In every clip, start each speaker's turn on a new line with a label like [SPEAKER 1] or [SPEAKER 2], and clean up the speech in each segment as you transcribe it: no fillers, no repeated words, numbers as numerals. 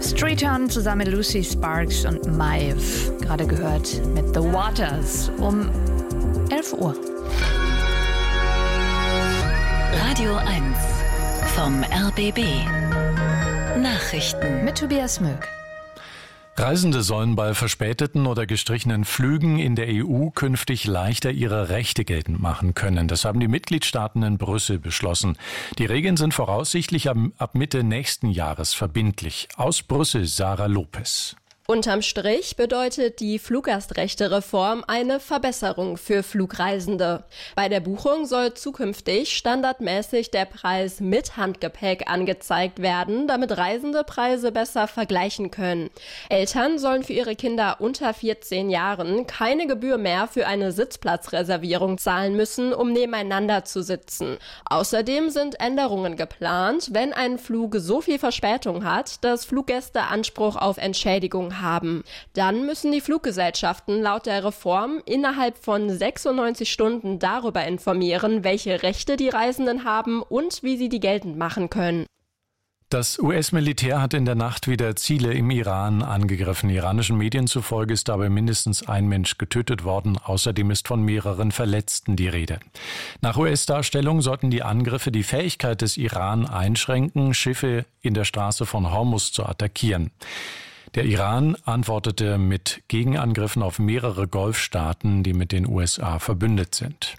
[SPEAKER 1] Street Turn zusammen mit Lucy Sparks und Maeve. Gerade gehört mit The Waters um 11 Uhr.
[SPEAKER 2] Radio 1 vom RBB. Nachrichten
[SPEAKER 1] Mit Tobias Möck.
[SPEAKER 3] Reisende sollen bei verspäteten oder gestrichenen Flügen in der EU künftig leichter ihre Rechte geltend machen können. Das haben die Mitgliedstaaten in Brüssel beschlossen. Die Regeln sind voraussichtlich ab Mitte nächsten Jahres verbindlich. Aus Brüssel Sarah Lopez.
[SPEAKER 4] Unterm Strich bedeutet die Fluggastrechtereform eine Verbesserung für Flugreisende. Bei der Buchung soll zukünftig standardmäßig der Preis mit Handgepäck angezeigt werden, damit Reisende Preise besser vergleichen können. Eltern sollen für ihre Kinder unter 14 Jahren keine Gebühr mehr für eine Sitzplatzreservierung zahlen müssen, um nebeneinander zu sitzen. Außerdem sind Änderungen geplant, wenn ein Flug so viel Verspätung hat, dass Fluggäste Anspruch auf Entschädigung haben. Dann müssen die Fluggesellschaften laut der Reform innerhalb von 96 Stunden darüber informieren, welche Rechte die Reisenden haben und wie sie die geltend machen können.
[SPEAKER 3] Das US-Militär hat in der Nacht wieder Ziele im Iran angegriffen. Iranischen Medien zufolge ist dabei mindestens ein Mensch getötet worden. Außerdem ist von mehreren Verletzten die Rede. Nach US-Darstellung sollten die Angriffe die Fähigkeit des Iran einschränken, Schiffe in der Straße von Hormuz zu attackieren. Der Iran antwortete mit Gegenangriffen auf mehrere Golfstaaten, die mit den USA verbündet sind.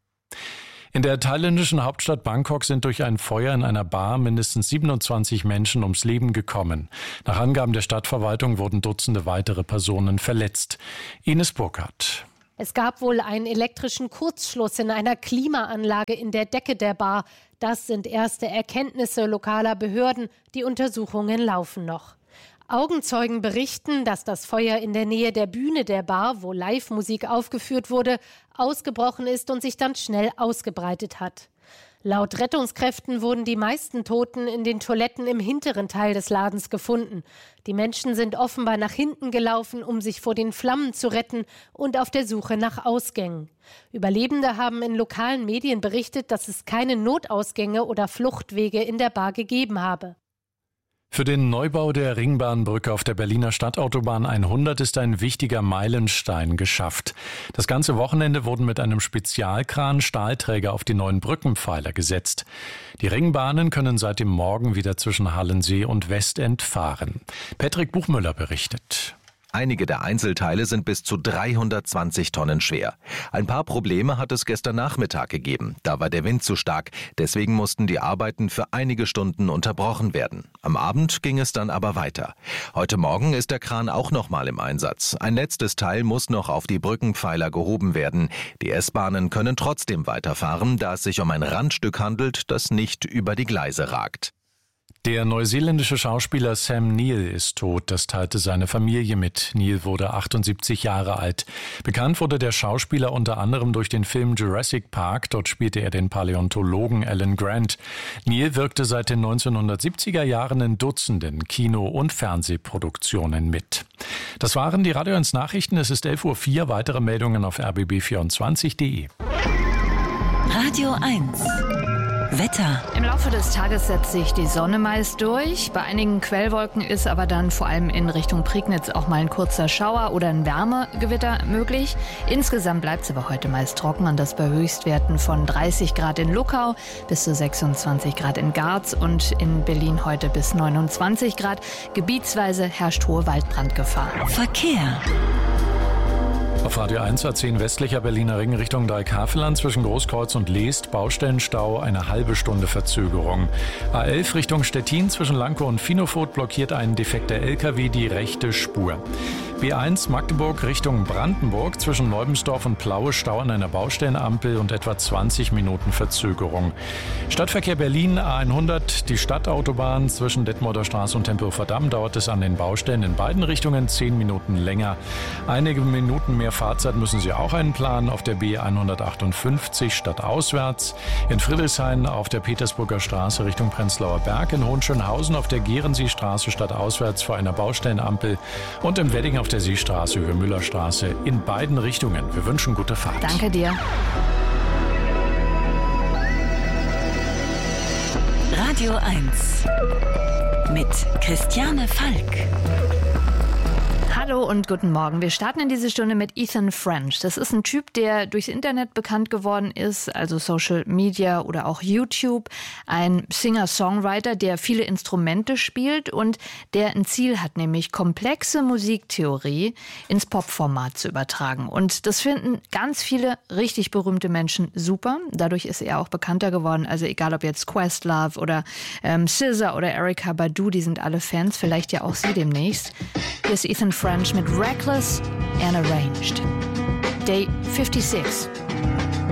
[SPEAKER 3] In der thailändischen Hauptstadt Bangkok sind durch ein Feuer in einer Bar mindestens 27 Menschen ums Leben gekommen. Nach Angaben der Stadtverwaltung wurden Dutzende weitere Personen verletzt. Ines Burkhardt.
[SPEAKER 5] Es gab wohl einen elektrischen Kurzschluss in einer Klimaanlage in der Decke der Bar. Das sind erste Erkenntnisse lokaler Behörden. Die Untersuchungen laufen noch. Augenzeugen berichten, dass das Feuer in der Nähe der Bühne der Bar, wo Live-Musik aufgeführt wurde, ausgebrochen ist und sich dann schnell ausgebreitet hat. Laut Rettungskräften wurden die meisten Toten in den Toiletten im hinteren Teil des Ladens gefunden. Die Menschen sind offenbar nach hinten gelaufen, um sich vor den Flammen zu retten und auf der Suche nach Ausgängen. Überlebende haben in lokalen Medien berichtet, dass es keine Notausgänge oder Fluchtwege in der Bar gegeben habe.
[SPEAKER 3] Für den Neubau der Ringbahnbrücke auf der Berliner Stadtautobahn 100 ist ein wichtiger Meilenstein geschafft. Das ganze Wochenende wurden mit einem Spezialkran Stahlträger auf die neuen Brückenpfeiler gesetzt. Die Ringbahnen können seit dem Morgen wieder zwischen Hallensee und Westend fahren. Patrick Buchmüller berichtet.
[SPEAKER 6] Einige der Einzelteile sind bis zu 320 Tonnen schwer. Ein paar Probleme hat es gestern Nachmittag gegeben. Da war der Wind zu stark. Deswegen mussten die Arbeiten für einige Stunden unterbrochen werden. Am Abend ging es dann aber weiter. Heute Morgen ist der Kran auch nochmal im Einsatz. Ein letztes Teil muss noch auf die Brückenpfeiler gehoben werden. Die S-Bahnen können trotzdem weiterfahren, da es sich um ein Randstück handelt, das nicht über die Gleise ragt.
[SPEAKER 3] Der neuseeländische Schauspieler Sam Neill ist tot, das teilte seine Familie mit. Neill wurde 78 Jahre alt. Bekannt wurde der Schauspieler unter anderem durch den Film Jurassic Park, dort spielte er den Paläontologen Alan Grant. Neill wirkte seit den 1970er Jahren in Dutzenden Kino- und Fernsehproduktionen mit. Das waren die Radio 1 Nachrichten, es ist 11.04 Uhr, weitere Meldungen auf rbb24.de.
[SPEAKER 2] Radio 1 Wetter.
[SPEAKER 1] Im Laufe des Tages setzt sich die Sonne meist durch. Bei einigen Quellwolken ist aber dann vor allem in Richtung Prignitz auch mal ein kurzer Schauer oder ein Wärmegewitter möglich. Insgesamt bleibt es aber heute meist trocken und das bei Höchstwerten von 30 Grad in Luckau bis zu 26 Grad in Garz und in Berlin heute bis 29 Grad. Gebietsweise herrscht hohe Waldbrandgefahr.
[SPEAKER 2] Verkehr.
[SPEAKER 3] Auf Radio 1 A10 westlicher Berliner Ring Richtung Dreieckhavelland zwischen Großkreuz und Leest Baustellenstau, eine halbe Stunde Verzögerung. A11 Richtung Stettin zwischen Lankow und Finofurt blockiert ein defekter LKW die rechte Spur. B1 Magdeburg Richtung Brandenburg zwischen Neubensdorf und Plaue Stau an einer Baustellenampel und etwa 20 Minuten Verzögerung. Stadtverkehr Berlin A100, die Stadtautobahn zwischen Detmolder Straße und Tempelhofer Damm dauert es an den Baustellen in beiden Richtungen 10 Minuten länger. Einige Minuten mehr Fahrzeit müssen Sie auch einplanen auf der B158 stadtauswärts, in Friedrichshain auf der Petersburger Straße Richtung Prenzlauer Berg, in Hohenschönhausen auf der Gerenseestraße stadtauswärts vor einer Baustellenampel und im Wedding auf der Seestraße über Müllerstraße in beiden Richtungen. Wir wünschen gute Fahrt.
[SPEAKER 1] Danke dir.
[SPEAKER 2] Radio Radio 1 mit Christiane Falk.
[SPEAKER 1] Hallo und guten Morgen. Wir starten in diese Stunde mit Ethan French. Das ist ein Typ, der durchs Internet bekannt geworden ist, also Social Media oder auch YouTube. Ein Singer-Songwriter, der viele Instrumente spielt und der ein Ziel hat, nämlich komplexe Musiktheorie ins Popformat zu übertragen. Und das finden ganz viele richtig berühmte Menschen super. Dadurch ist er auch bekannter geworden. Also egal ob jetzt Questlove oder SZA oder Erykah Badu, die sind alle Fans. Vielleicht ja auch Sie demnächst. Hier ist Ethan French mit Reckless and Arranged. Day 56.